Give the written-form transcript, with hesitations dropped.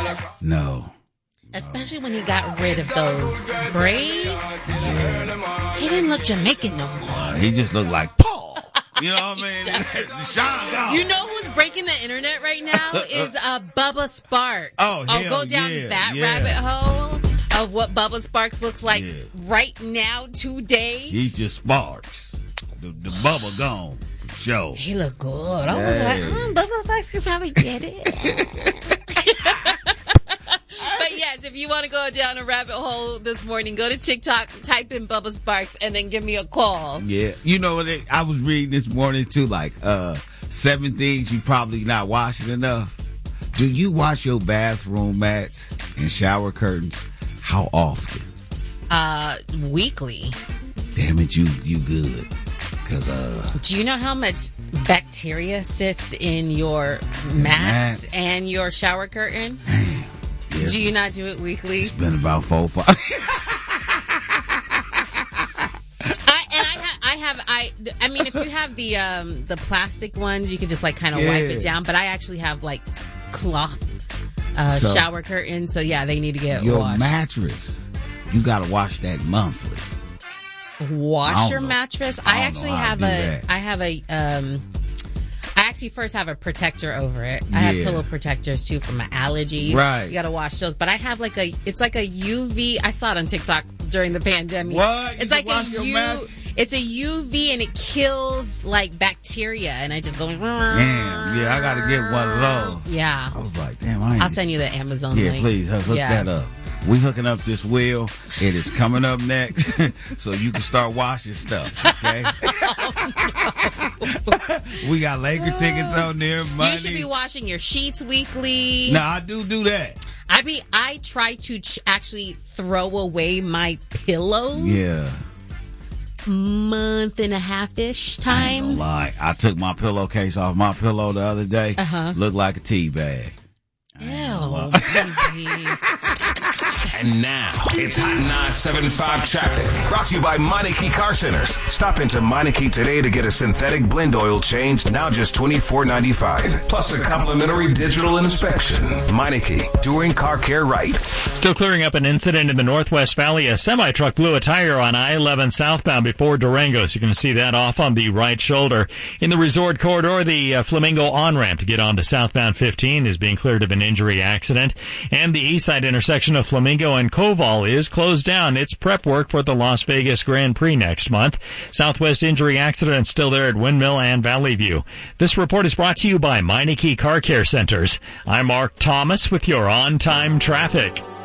No. Especially when he got rid of those braids. Yeah. He didn't look Jamaican no more. He just looked like Paul. You know what I mean? Deshaun gone. You know who's breaking the internet right now is Bubba Sparks. Oh, I'll go down that rabbit hole of what Bubba Sparks looks like right now today. He's just Sparks. The Bubba gone for sure. He looked good. I was like, Bubba Sparks could probably get it. But yes, if you want to go down a rabbit hole this morning, go to TikTok, type in Bubba Sparks, and then give me a call. Yeah. You know what? I was reading this morning too, like 7 things you probably not washing enough. Do you wash your bathroom mats and shower curtains? How often? Weekly. Damn it, you good. Cause do you know how much bacteria sits in your mats and your shower curtain? Damn. Yeah. Do you not do it weekly? It's been about 4 or 5. I mean, if you have the plastic ones, you can just like kind of wipe it down. But I actually have like cloth shower curtains, so yeah, they need to get your washed. Mattress, you got to wash that monthly. Wash your mattress. I actually have I actually first have a protector over it. I have pillow protectors too for my allergies. Right. You gotta wash those. But I have like it's like a UV. I saw it on TikTok during the pandemic. What? It's like it's a UV and it kills like bacteria. And I just go. Damn. Yeah, I gotta get one of those. Yeah. I was like, damn. I'll send you the Amazon link. Yeah, please hook that up. We hooking up this wheel. It is coming up next, so you can start washing stuff. Okay. We got Laker tickets on there. Money. You should be washing your sheets weekly. No, I do that. I try to actually throw away my pillows. Yeah. Month and a half-ish time. I ain't gonna lie. I took my pillowcase off my pillow the other day. Looked like a tea bag. Ew. And now, it's Hot 975 traffic. Brought to you by Meineke Car Centers. Stop into Meineke today to get a synthetic blend oil change, now just $24.95. Plus a complimentary digital inspection. Meineke, doing car care right. Still clearing up an incident in the Northwest Valley. A semi-truck blew a tire on I-11 southbound before Durango. So you can see that off on the right shoulder. In the resort corridor, the Flamingo on-ramp to get on to southbound 15 is being cleared of an injury accident. And the east side intersection of Flamingo and Koval is closed down. It's prep work for the Las Vegas Grand Prix next month. Southwest injury accident still there at Windmill and Valley View. This report is brought to you by Meineke Car Care Centers. I'm Mark Thomas with your on-time traffic.